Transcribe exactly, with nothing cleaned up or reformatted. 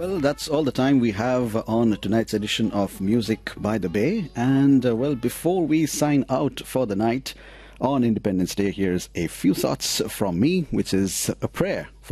Well, that's all the time we have on tonight's edition of Music by the Bay. And, uh, well, before we sign out for the night on Independence Day, here's a few thoughts from me, which is a prayer for